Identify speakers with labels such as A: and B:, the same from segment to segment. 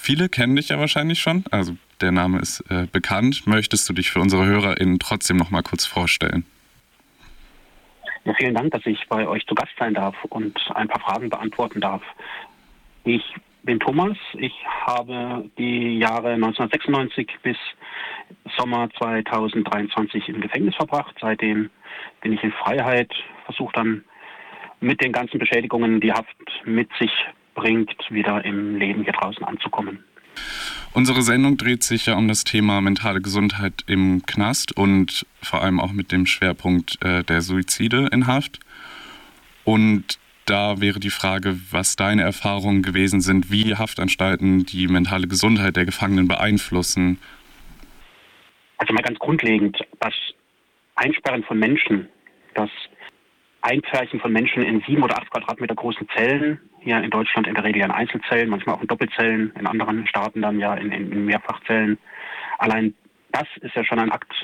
A: Viele kennen dich ja wahrscheinlich schon, also der Name ist bekannt. Möchtest du dich für unsere HörerInnen trotzdem noch mal kurz vorstellen?
B: Ja, vielen Dank, dass ich bei euch zu Gast sein darf und ein paar Fragen beantworten darf. Ich bin Thomas. Ich habe die Jahre 1996 bis Sommer 2023 im Gefängnis verbracht. Seitdem bin ich in Freiheit, versuche dann mit den ganzen Beschädigungen, die Haft mit sich bringt, wieder im Leben hier draußen anzukommen.
A: Unsere Sendung dreht sich ja um das Thema mentale Gesundheit im Knast und vor allem auch mit dem Schwerpunkt der Suizide in Haft. Und da wäre die Frage, was deine Erfahrungen gewesen sind, wie Haftanstalten die mentale Gesundheit der Gefangenen beeinflussen.
B: Also mal ganz grundlegend, das Einsperren von Menschen, das Einpferchen von Menschen in 7 oder 8 Quadratmeter großen Zellen, hier in Deutschland in der Regel in Einzelzellen, manchmal auch in Doppelzellen, in anderen Staaten dann ja in Mehrfachzellen. Allein das ist ja schon ein Akt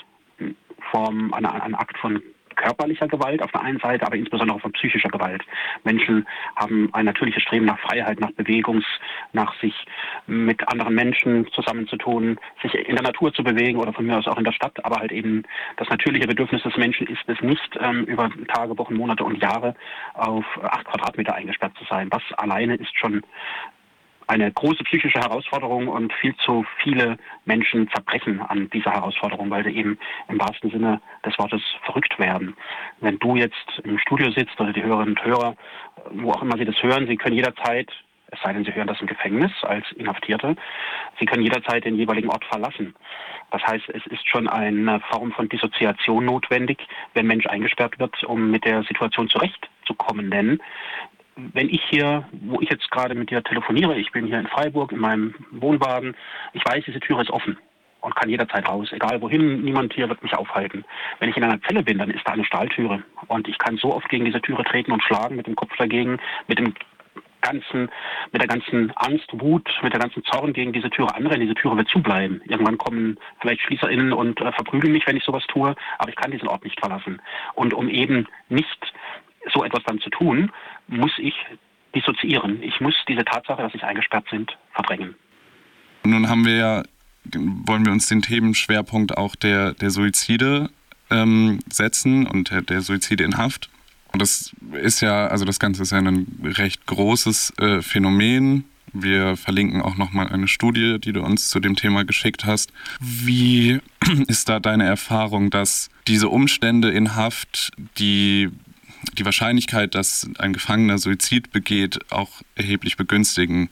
B: von körperlicher Gewalt auf der einen Seite, aber insbesondere auch von psychischer Gewalt. Menschen haben ein natürliches Streben nach Freiheit, nach Bewegung, nach sich mit anderen Menschen zusammenzutun, sich in der Natur zu bewegen oder von mir aus auch in der Stadt, aber halt eben das natürliche Bedürfnis des Menschen ist es nicht, über Tage, Wochen, Monate und Jahre auf 8 Quadratmeter eingesperrt zu sein. Das alleine ist schon eine große psychische Herausforderung und viel zu viele Menschen zerbrechen an dieser Herausforderung, weil sie eben im wahrsten Sinne des Wortes verrückt werden. Wenn du jetzt im Studio sitzt oder die Hörerinnen und Hörer, wo auch immer sie das hören, sie können jederzeit, es sei denn, sie hören das im Gefängnis als Inhaftierte, sie können jederzeit den jeweiligen Ort verlassen. Das heißt, es ist schon eine Form von Dissoziation notwendig, wenn Mensch eingesperrt wird, um mit der Situation zurechtzukommen. Denn wenn ich hier, wo ich jetzt gerade mit dir telefoniere, ich bin hier in Freiburg in meinem Wohnwagen, ich weiß, diese Tür ist offen und kann jederzeit raus, egal wohin, niemand hier wird mich aufhalten. Wenn ich in einer Zelle bin, dann ist da eine Stahltüre und ich kann so oft gegen diese Türe treten und schlagen mit dem Kopf dagegen, mit der ganzen Angst, Wut, mit der ganzen Zorn gegen diese Türe anrennen. Diese Türe wird zubleiben. Irgendwann kommen vielleicht SchließerInnen und verprügeln mich, wenn ich sowas tue, aber ich kann diesen Ort nicht verlassen. Und um eben nicht so etwas dann zu tun, muss ich dissoziieren. Ich muss diese Tatsache, dass ich eingesperrt bin, verdrängen.
A: Nun wollen wir uns den Themenschwerpunkt auch der Suizide setzen und der Suizide in Haft. Und das ist ja, also das Ganze ist ja ein recht großes Phänomen. Wir verlinken auch nochmal eine Studie, die du uns zu dem Thema geschickt hast. Wie ist da deine Erfahrung, dass diese Umstände in Haft, die Wahrscheinlichkeit, dass ein Gefangener Suizid begeht, auch erheblich begünstigen?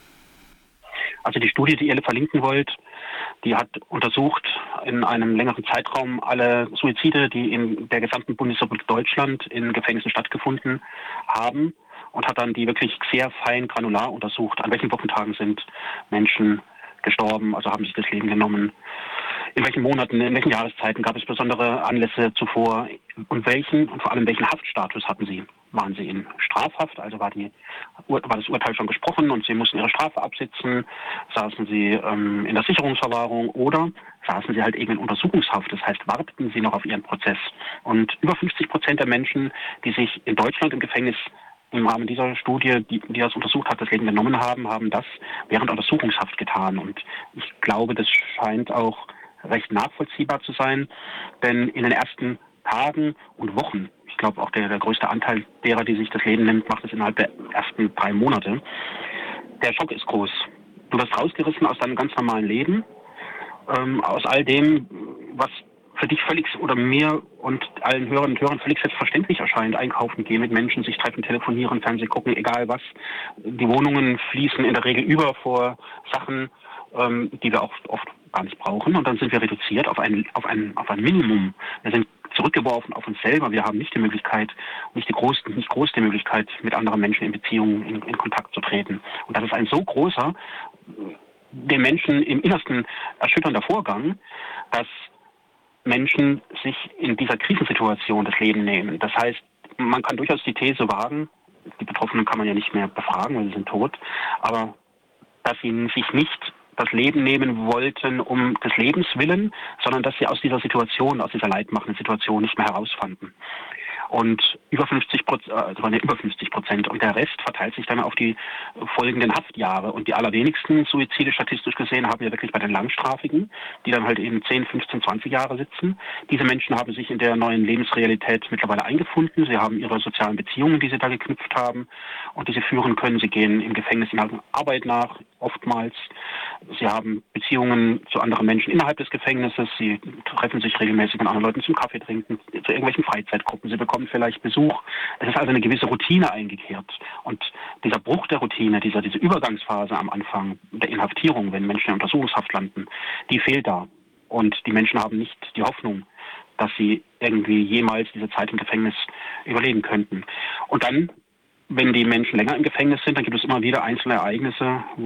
B: Also die Studie, die ihr verlinken wollt, die hat untersucht in einem längeren Zeitraum alle Suizide, die in der gesamten Bundesrepublik Deutschland in Gefängnissen stattgefunden haben und hat dann die wirklich sehr fein granular untersucht. An welchen Wochentagen sind Menschen gestorben, also haben sich das Leben genommen. In welchen Monaten, in welchen Jahreszeiten gab es besondere Anlässe zuvor und vor allem welchen Haftstatus hatten sie? Waren sie in Strafhaft, also war das Urteil schon gesprochen und sie mussten ihre Strafe absitzen? Saßen sie in der Sicherungsverwahrung oder saßen sie halt eben in Untersuchungshaft? Das heißt, warteten sie noch auf ihren Prozess? Und über 50% der Menschen, die sich in Deutschland im Gefängnis im Rahmen dieser Studie, die das untersucht hat, das Leben genommen haben das während Untersuchungshaft getan. Und ich glaube, das scheint auch recht nachvollziehbar zu sein, denn in den ersten Tagen und Wochen, ich glaube auch der größte Anteil derer, die sich das Leben nimmt, macht es innerhalb der ersten 3 Monate. Der Schock ist groß. Du wirst rausgerissen aus deinem ganz normalen Leben, aus all dem, was für dich völlig oder mir und allen Hörerinnen und Hörern völlig selbstverständlich erscheint. Einkaufen gehen mit Menschen, sich treffen, telefonieren, Fernsehen gucken, egal was. Die Wohnungen fließen in der Regel über vor Sachen, die wir auch oft gar nicht brauchen. Und dann sind wir reduziert auf ein Minimum. Wir sind zurückgeworfen auf uns selber. Wir haben nicht die Möglichkeit, nicht groß die Möglichkeit, mit anderen Menschen in Beziehungen, in Kontakt zu treten. Und das ist ein so großer, den Menschen im Innersten erschütternder Vorgang, dass Menschen sich in dieser Krisensituation das Leben nehmen. Das heißt, man kann durchaus die These wagen, die Betroffenen kann man ja nicht mehr befragen, weil sie sind tot, aber dass sie sich nicht das Leben nehmen wollten um des Lebens willen, sondern dass sie aus dieser Situation, aus dieser leidmachenden Situation nicht mehr herausfanden. Und über 50%. Und der Rest verteilt sich dann auf die folgenden Haftjahre. Und die allerwenigsten Suizide statistisch gesehen haben wir wirklich bei den Langstrafigen, die dann halt eben 10, 15, 20 Jahre sitzen. Diese Menschen haben sich in der neuen Lebensrealität mittlerweile eingefunden. Sie haben ihre sozialen Beziehungen, die sie da geknüpft haben und die sie führen können. Sie gehen im Gefängnis in Arbeit nach, oftmals. Sie haben Beziehungen zu anderen Menschen innerhalb des Gefängnisses. Sie treffen sich regelmäßig mit anderen Leuten zum Kaffee trinken, zu irgendwelchen Freizeitgruppen. Sie bekommen vielleicht Besuch. Es ist also eine gewisse Routine eingekehrt. Und dieser Bruch der Routine, diese Übergangsphase am Anfang der Inhaftierung, wenn Menschen in Untersuchungshaft landen, die fehlt da. Und die Menschen haben nicht die Hoffnung, dass sie irgendwie jemals diese Zeit im Gefängnis überleben könnten. Und dann, wenn die Menschen länger im Gefängnis sind, dann gibt es immer wieder einzelne Ereignisse,